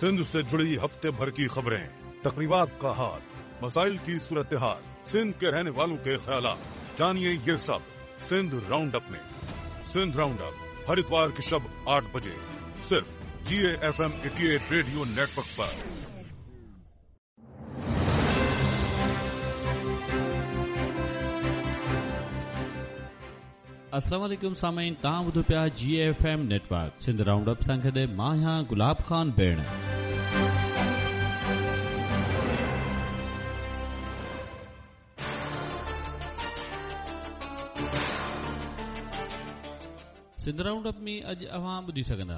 सिंध से जुड़ी हफ्ते भर की खबरें, तकरीबात का हाल, मसाइल की सूरत हाल, सिंध के रहने वालों के ख्यालात, जानिए ये सब सिंध राउंड अप में। सिंध राउंड अप हर इतवार की शब 8 बजे सिर्फ GAFM 88 रेडियो नेटवर्क पर। अस्सलाम वालेकुम सामीन, तव्हां ॿुधो पिया GAFM network Sindh round up सां गॾु मां आहियां गुलाब खान बेण। सिंध राउंड अप में अॼु अवां ॿुधी सघंदा।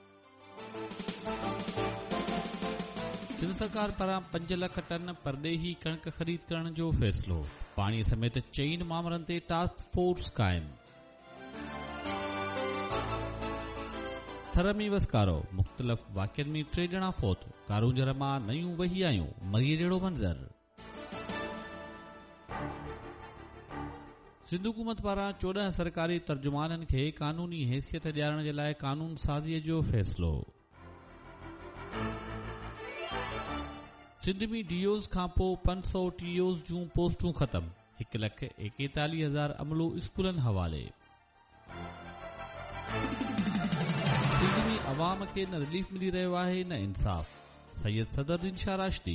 सिंध सरकार पारां 5 लख टन परदेही कणक ख़रीद करण जो फ़ैसिलो, पाणी समेत 4 मामलनि ते टास्क फोर्स क़ाइमु। थर में वसकारो, मुख़्तलिफ़ वाक़िअनि में 3 ॼणा फौत, कारूंजर मां नयूं वही आयूं, मरीअ जहिड़ो मंज़र। सिंध हुकूमत पारां 14 सरकारी तर्जुमाननि खे कानूनी हैसियत ॾियारण जे लाइ कानून साज़ीअ जो फ़ैसिलो। सिंध में DOs खां पोइ 500 TOs जूं पोस्टूं ख़तम, 1,41,000 अमलो स्कूलनि हवाले। सिंध में अवाम खे न रिलीफ मिली रहियो आहे न इंसाफ़, सैयद सदरुद्दीन शाह राशिदी।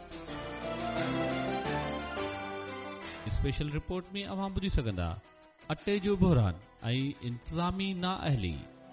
स्पेशल रिपोर्ट में अवां ॿुधी सघंदा, अटे जो बहरान ऐं इंतज़ामी नाअहली।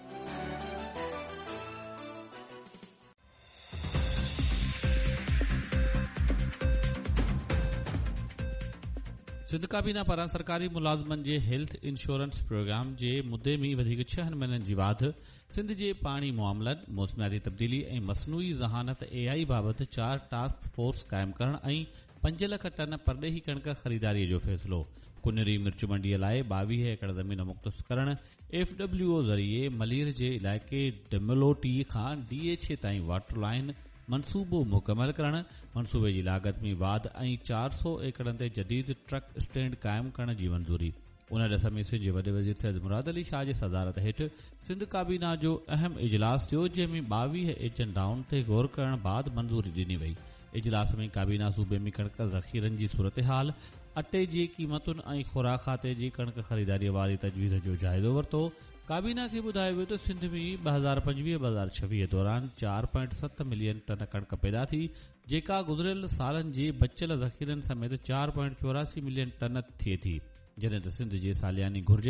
सिंध काबीना पारां सरकारी मुलाज़िमनि जे हेल्थ इंश्योरेंस प्रोग्राम जे मुद्दे में वधीक 6 महीननि जी वाध, सिंध जे पाणी मामलनि, मौसमियाती तब्दीली ऐं मसनूई ज़हानत AI बाबति 4 टास्क फोर्स क़ाइमु करण ऐं 5 लख टन परदेही कणक ख़रीदारीअ जो फ़ैसिलो। कुनरी मिर्च मंडीअ लाइ 22 एकड़ ज़मीन मुख़्तस करण, FWO ज़रिए मलीर जे इलाइक़े डमलोटी खां DH ताईं वाटर लाइन मनसूबो मुकमल करण, मनसूबे जी लागत में वाध ऐं 400 एकड़नि ते जदीद ट्रक स्टैंड क़ाइमु करण जी मंज़ूरी। उन ॾिस में सिंध जे वॾे वज़ीर सैयद मुराद अली शाह जी सदारत हेठि सिंध काबीना जो अहम इजलास थियो, जंहिं में 22 एजेंडाउनि ते गौर करण बाद मंज़ूरी ॾिनी वई। इजलास में काबीना सूबे में कणक ज़ख़ीरनि जी सूरत हाल, अटे जी क़ीमतुनि ऐं खुराक खाते जी कणक ख़रीदारीअ वारी तजवीज़ जो जाइज़ो वरितो। काबीना खे ॿुधायो वियो त सिंध में 2025-2026 दौरान 4.7 मिलियन टन कणक पैदा थी, जेका गुज़िरियल सालनि जे बचियल ज़ख़ीरनि समेत 4.84 मिलियन टन थिए थी, जॾहिं त सिंध जे सालियानी घुर्ज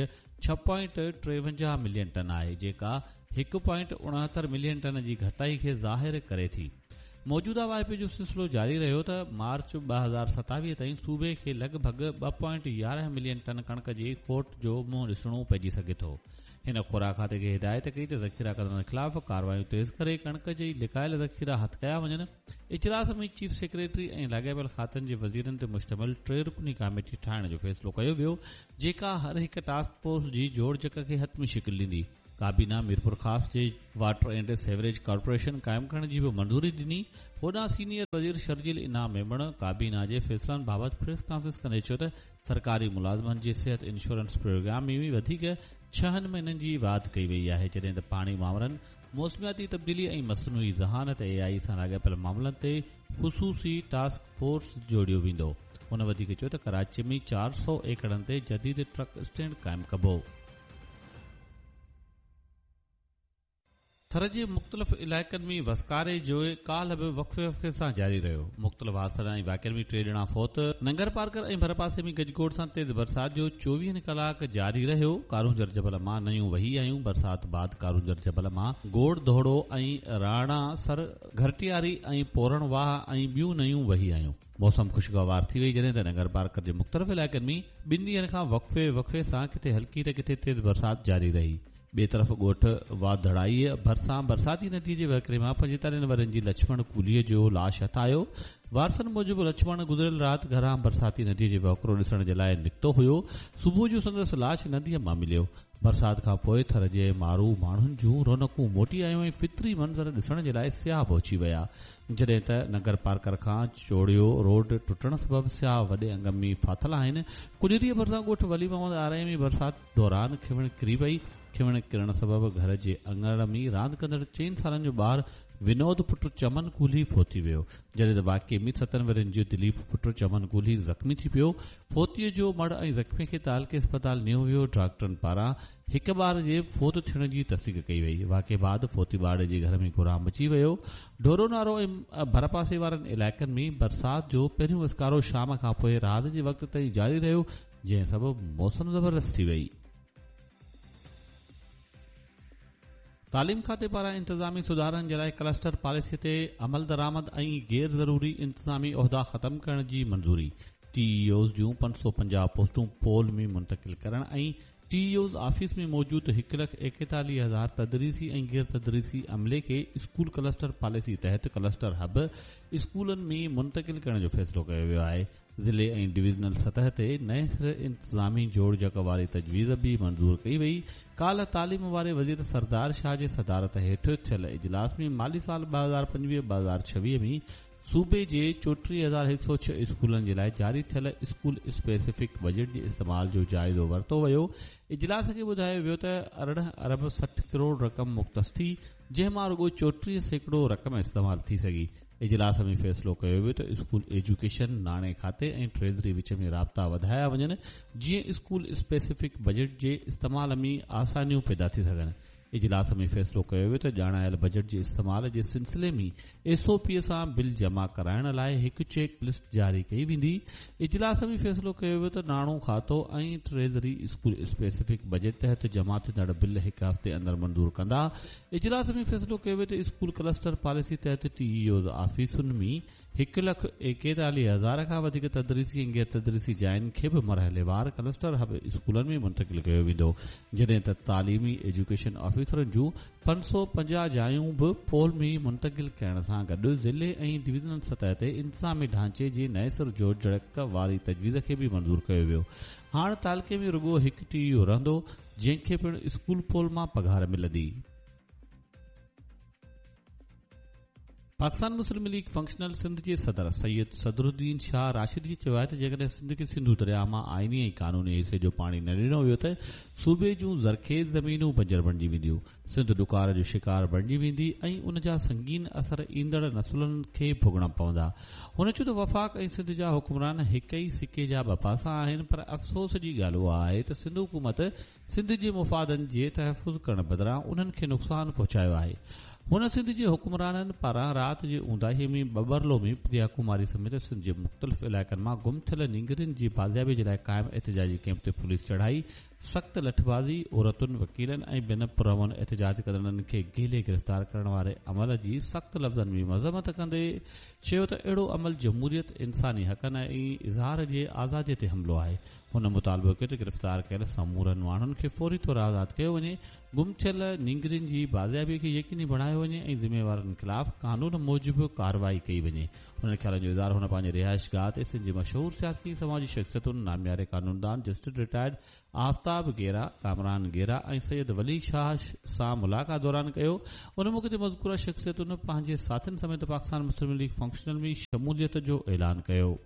6.53 मिलियन टन आहे, जेका 1.69 मिलियन टन जी घटाई खे ज़ाहिर करे थी। मौजूदा वाइपे जो सिलसिलो जारी रहियो त मार्च 2027 ताईं सूबे खे लॻभॻि 2.11 मिलियन टन कणक जी खोट जो मुंहुं ॾिसणो पइजी सघे थो। हिन खुराक खाते खे हिदायत कई त ज़ख़ीरा कदरनि ख़िलाफ़ कार्रवायूं तेज़ करे कणक जी लिकायल ज़ख़ीरा हथ कया वञनि। इजलास में चीफ सेक्रेटरी ऐं लाॻापियल खातनि जे वज़ीरनि ते मुश्तमिल 3 रुकनी कमेटी ठाहिण जो फ़ैसिलो कयो वियो, जेका हर हिक टास्क फोर्स जी जोड़जक खे हतमी शिकिल ॾींदी। काबीना मीरपुर ख़ास जे वाटर एंड सेवरेज कॉर्पोरेशन क़ाइमु करण जी बि मंज़ूरी ॾिनी। होॾां सीनियर वज़ीर शर्जील इनाम मेमण काबीना जे फ़ैसिलनि बाबति प्रेस कॉन्फ्रेंस कंदे चयो त सरकारी मुलाज़िमनि जे सिहत इंश्योरेंस प्रोग्राम में बि वधीक 6 महीननि जी वाध कई वई आहे, जॾहिं त पाणी मामलनि, मौसमियाती तब्दीली ऐं मसनूई ज़हानत AI सां लाॻापियल मामलनि ते ख़ुसूसी टास्क फोर्स जोड़ियो वेंदो। हुन वधीक चयो त कराची में 400 एकड़नि ते जदीद ट्रक स्टैंड क़ाइमु कबो। थर जे मुख़्तलिफ़ इलाइक़नि में वसकारे जो काल्ह बि वक़्फ़े सां जारी रहियो। मुख़्तलिफ़ हादसनि ऐं वाक़िअनि में 3 ॼणा फौत। नंगर पार्कर ऐं भरपासे में गजगोड़ सां तेज़ बरसात जो 24 कलाक जारी रहियो। कारूंजर जबल मां नयूं वही आयूं। बरसात बाद कारूंजर जबल मां गोड़ दोहड़ो ऐं राणा सर, घरटियारी ऐं पोरण वाह ऐं ॿियूं नयूं वही आयूं। मौसम खुशगवार थी वई, जॾहिं त नगर पार्कर जे मुख़्तलिफ़ इलाइक़नि में 2 ॾींहनि खां वक़्फ़े सां किथे हल्की त किथे तेज़ बरसात जारी रही। ॿिए तरफ़ ॻोठ वाधड़ाई भरिसां बरसाती नदी जे वकिरे मां 45 वरनि जी लक्ष्मण कूलीअ जो लाश हथ आयो। वारसनि मूजिबि लक्ष्मण गुज़िरियल राति घरां बरसाती नदीअ जो वकिरो ॾिसण जे लाइ निकितो हुयो। सुबुह जो संदसि लाश नदीअ मां मिलियो। बरसात खां पोइ थर जे मारू माण्हुनि जूं रौनकूं मोटी आयूं ऐं फितरी मंज़र ॾिसण जे लाइ सियाह पहुची विया, जॾहिं त नगर पार्कर खां चोड़ियो रोड टुटण सबबि सियाह वॾे अंग में फाथल आहिनि। कुजरीअ भरिसां ॻोठ वली मोहम्मद आरए में बरसात दौरान खिवण किरी वई। पखियुनि किरण सबबि घर जे अंगण में रांदि कंदड़ 4 सालनि जो ॿारु विनोद पुट चमन कूली फोती वियो, जॾहिं त वाक़े में 7 वरनि जो दिलीप पुट चमन कूली ज़ख़्मी थी पियो। फोतीअ जो मड़ ऐं ज़ख़्मी खे तालके अस्पताल नियो वियो। डॉक्टरनि पारां हिक ॿार जे फोत थियण जी तस्दीक कई वई। वाक़े बाद फोती ॿार जे घर में गुराम मची वियो। ढोरो नारो ऐं भरपासे वारनि इलाइक़नि में बरसात जो पहिरियों विस्कारो शाम खां पोइ राति जे वक़्त ताईं जारी रहियो, जंहिं सबबि मौसम ज़बरदस्त थी वई। तालीम खाते पारां इंतज़ामी सुधारनि जे लाइ क्लस्टर पॉलिसीअ ते अमल दरामद ऐं गैर ज़रूरी इंतज़ामी उहिदा ख़तम करण जी मंज़ूरी। टीईओज़ जूं 550 पोस्टूं पोल में मुंतक़िल करण ऐं टीईओज़ ऑफिस में मौजूद 1,41,000 तदरीसी ऐं गैर तदरीसी अमले खे स्कूल क्लस्टर पॉलिसी तहत क्लस्टर हब स्कूलनि में मुंतक़िल करण जो फ़ैसिलो कयो वियो आहे। ज़िले ऐं डिवीज़नल सतह ते नए सिरे इंतज़ामी जोड़ जक वारी तजवीज़ बि मंज़ूर कई वई। काल्ह तालीम वारे वज़ीर सरदार शाह जे सदारत हेठि थियल इजलास में माली साल 2025-2026 में सूबे जे 34,106 स्कूलनि जे लाइ जारी थियल स्कूल स्पेसिफिक बजट जे इस्तेमाल जो जाइज़ो वरितो वियो। इजलास खे ॿुधायो वियो त 18 अरब 60 करोड़ रक़म मुख़्तस थी, जंहिं मां रुगो 34% रक़म इस्तेमाल थी सघी। इजलास में फ़ैसिलो कयो वियो त स्कूल एजुकेशन, नाणे खाते ऐं ट्रेज़री विच में राब्ता वधाया वञनि, जीअं स्कूल स्पेसिफिक बजट जे इस्तेमाल में आसानियूं पैदा थी सघनि। इजलास में फ़ैसिलो कयो वियो त ॼाणायल बजट जे इस्तेमाल जे सिलसिले में एसओपी सां बिल जमा कराइण लाइ हिकु चेक लिस्ट जारी कई वेंदी। इजलास में फ़ैसिलो कयो वियो त नाणो खातो ऐं ट्रेज़री स्कूल स्पेसिफिक बजट तहत जमा थींदड़ बिल हिक हफ़्ते अंदरि मंज़ूर कंदा। इजलास में फ़ैसिलो कयो वियो त स्कूल क्लस्टर पॉलिसी तहत टीईओ ऑफिसुनि में 1,41,000 खां वधीक तदरीसी ऐं गैर तदरीसी जायुनि खे बि मरहलेवार क्लस्टर हब स्कूलनि में मुंतक़िल कयो वेंदो, जॾहिं त तालीमी एजुकेशन ऑफिसरनि जूं 550 जायूं बि पोल में मुंतक़िल करण सां गॾु ज़िले ऐं डिवीज़नल सतह ते इंतज़ामी ढांचे जे नए सिर जोड़ जड़क वारी तजवीज़ खे बि मंज़ूर कयो वियो। हाणे तालके में रुगो हिकु टीईओ रहंदो, जंहिंखे पिणु स्कूल पोल मां पघार मिलंदी। पाकिस्तान मुस्लिम लीग फंक्शनल सिंध जे सदर सैयद सदरुद्दीन शाह राशिद जी चयो आहे त जेकॾहिं सिंध खे सिंधु दरिया मां आइनी ऐं कानूनी हिसे जो पाणी न ॾिनो वियो त सूबे जूं ज़रखेज़ ज़मीनूं बंजर बणिजी वेंदियूं, सिंध ॾुकार जो शिकार बणिजी वेंदी ऐं उन जा संगीन असर ईंदड़ नसुलनि खे भुगणा पवंदा। हुन चयो त वफ़ाक़ ऐं सिंध जा हुक्मरान हिक ई सिके जा ॿ पासा आहिनि, पर अफ़सोस जी ॻाल्हि उहा आहे त सिंध हुकूमत सिंध जे मुफ़ादनि जे तहफ़ुज़ करण बदिरां उन्हनि खे नुक़सान पहुचायो आहे। हुन सिंध जे हुक्मराननि पारां राति जे ऊंदाहीअ में बबरलो में प्रियाकुमारी समेत सिंध जे मुख़्तलिफ़ इलाइक़नि मां गुम थियल नींगरियुनि जी बाज़ियाबी जे लाइ क़ाइम एहतिजाजी कैंप ते पुलिस चढ़ाई, सख़्त लठबाज़ी, औरतुनि, वकीलनि ऐं ॿिन पुरअमन एहतिजाज कंदड़नि खे गेले गिरफ़्तार करण वारे अमल जी सख़्त लफ़्ज़नि में मज़म्मत कंदे चयो त अहिड़ो अमल जमहूरियत, इंसानी हक़नि ऐं इज़हार जे आज़ादीअ ते हमिलो आहे। हुन मुतालबो कयो त गिरफ़्तार कयल समूरनि माण्हुनि खे फौरी तौर आज़ाद कयो वञे, गुम थियल नींगरियुनि जी बाज़ियाबी खे यकीनी बणायो वञे ऐं ज़िम्मेवारनि ख़िलाफ़ कानून मूजिबि कार्रवाई कई वञे। हुननि ख़्यालनि जो इज़हार हुन पंहिंजे रिहाइशगाह ते सिंध जे मशहूर सियासी समाजी शख़्सियतुनि नामियारे कानूनदान जस्टिस रिटायर्ड आफ्ताब गेरा, कामरान गेरा ऐं सैयद वली शाह सां मुलाक़ात दौरान कयो। उन मौक़े ते मज़कूरा शख़्सियतुनि पंहिंजे साथियुनि समेत पाकिस्तान मुस्लिम लीग फंक्शनल में शमूलियत जो ऐलान कयो।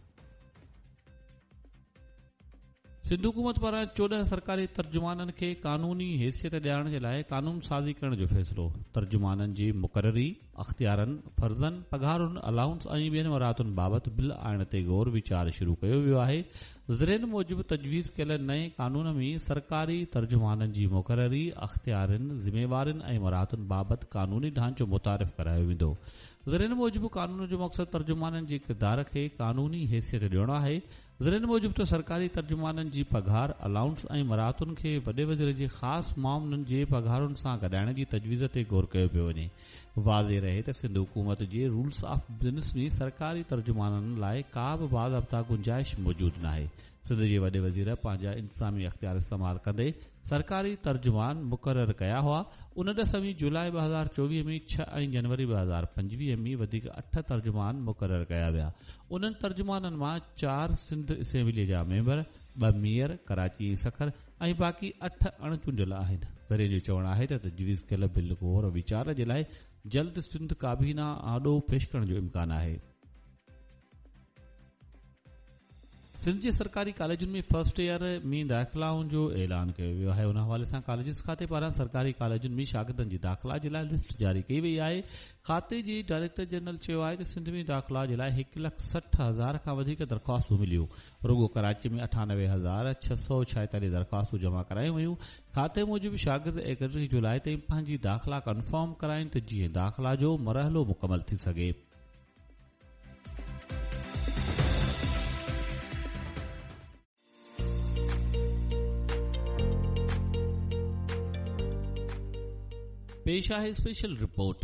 सिंध हुकूमत पारां 14 सरकारी तर्जुमाननि खे कानूनी हैसियत ॾियारण जे लाइ कानून साज़ी करण जो फ़ैसिलो। तर्जुमाननि जी मुक़ररी, अख़्तियारनि, फर्ज़नि, पघारुनि, अलाउंस ऐं ॿियनि वरातुनि बाबति बिल आणण ते गौर वीचार शुरू कयो वियो आहे। ज़रियनि मूजिबि तजवीज़ कयल नए कानून में सरकारी तर्जुमाननि जी मुक़ररी, अख़्तियारनि, ज़िम्मेवारनि ऐं वरातुनि बाबति कानूनी ढांचो मुतारिफ़ करायो वेंदो। ज़रियनि मूजिबि कानून जो मक़सदु तर्जुमाननि जे किरदार खे कानूनी हैसियत ॾियणो आहे। ज़रियनि मूजिबि त सरकारी तर्जुमाननि जी पघार, अलाउंस ऐं मरातुनि खे वॾे वज़ीर जे ख़ासि मामलनि जे पघारुनि सां गॾाइण जी तजवीज़ ते गौर कयो पियो वञे। वाज़े रहे त सिंध हुकूमत जे रूल्स ऑफ बिज़नेस में सरकारी तर्जुमाननि लाइ का बि बाज़ाब्ता गुंजाइश मौजूदु नाहे। सिंध जे वॾे वज़ीर पंहिंजा इंतज़ामी अख़्तियार इस्तेमाल कंदे सरकारी तर्जुमान मुक़रर कया हुआ। उन ॾसवीं जुलाई 2024 में 6 ऐं जनवरी 2025 में वधीक 8 तर्जुमान मुक़रर कया विया। उन्हनि तर्जुमाननि मां 4 सिंध असेंबली जा मेंबर, 2 मेयर, कराची सखर ऐं बाक़ी 8 अणचूंडियल आहिनि। ज़रिए जो चवणु आहे त तजवीज़ कयल बिल गौर वीचार जे लाइ जल्द सिंध काबीना आॾो पेश करण जो इम्कान आहे। सिंध जे सरकारी कॉलेजनि में फर्स्ट ईयर में दाख़िलाउनि जो ऐलान कयो वियो आहे। उन हवाले सां कॉलेजिस खाते पारां सरकारी कॉलेजनि में शागिर्दनि जी दाख़िला जे लाइ लिस्ट जारी कई वई आहे। खाते जे डायरेक्टर जनरल चयो आहे त सिंध में दाख़िला जे लाइ 1,60,000 खां वधीक दरख़्वास्तूं मिलियूं। रुगो कराची में 98,646 दरख़्वास्तूं जमा करायूं वयूं। खाते मूजिबि शागिर्द 31 जुलाई ताईं पंहिंजी दाख़िला कंफर्म कराइनि त जीअं दाख़िला जो मरहलो मुकमल थी सघे। पेश आहे स्पेशल रिपोर्ट।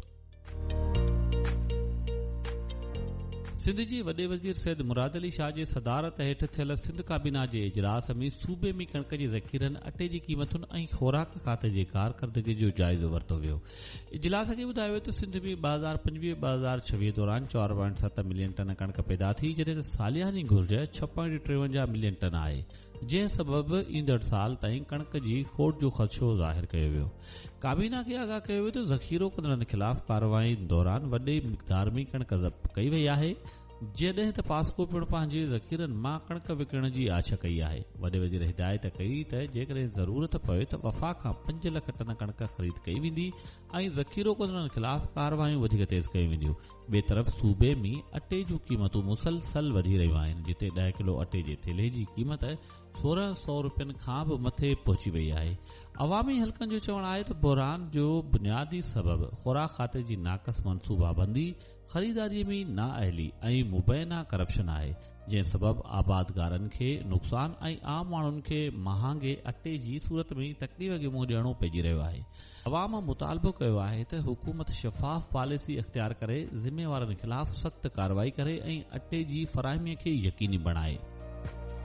सिंध जे वॾे वज़ीर सैयद मुराद अली शाह जे सदारत हेठि थियल सिंध काबीना जे इजलास में सूबे में कणक जे ज़ख़ीरनि, अटे जी क़ीमतुनि ऐं खोराक खाते जे कारकर्दगी जो जाइज़ो वरितो वियो। इजलास खे ॿुधायो वियो त सिंध में 2025-2026 दौरान 4.7 मिलियन टन कणक पैदा थी, जॾहिं त सालियानी घुर्ज 6.53 मिलियन टन आहे, जंहिं सबबि ईंदड़ साल ताईं कणक जी खोट जो ख़दशो ज़ाहिर कयो वियो। काबीना खे आगाह कयो वियो त ज़ख़ीरो कंदड़नि ख़िलाफ़ कार्रवाई दौरान वॾे मिक़दार में कणक ज़ब्त कई वई आहे, जॾहिं त पास्को पिणु पंहिंजे ज़ख़ीरनि मां कणक विकिणण जी आछ कई आहे। वॾे वज़ीर हिदायत कई त जेकॾहिं ज़रूरत पवे त वफ़ा खां 5 लख टन कणक ख़रीद कई वेंदी ऐं ज़ख़ीरो कंदड़नि ख़िलाफ़ कार्रवायूं वधीक तेज़ कयूं वेंदियूं। ॿिए तरफ़ सूबे में अटे जूं क़ीमतूं मुसलसल वधी रहियूं आहिनि, जिते 10 किलो अटे जे थेले जी क़ीमत 1,600 रुपयनि खां बि मथे पहुची वई आहे। अवामी हल्कनि जो चवणु आहे त बहरान जो बुनियादी सबबु खुराक खाते जी नाक़स मनसूबाबंदी, ख़रीदारीअ में नाअहली ऐं मुबैना करप्शन आहे, जंहिं सबबु आबादगारनि खे नुक़सान ऐं आम माण्हुनि खे महांगे अटे जी सूरत में तकलीफ़ खे मुंहुं ॾियणो पइजी रहियो आहे। अवाम मुतालबो कयो आहे त हुकूमत शफ़ाफ़ पॉलिसी इख़्तियार करे ज़िम्मेवारनि ख़िलाफ़ सख़्त कार्रवाई करे ऐं अटे जी फ़राहमीअ खे यकीनी बणाए।